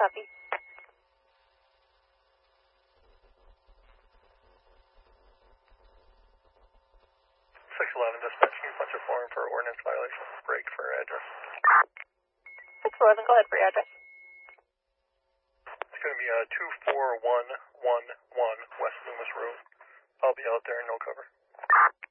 copy. 611 dispatch, can you punch a form for ordinance violation? Break for address. 611, go ahead for your address. It's going to be 24111 West Loomis Road. I'll be out there, no cover.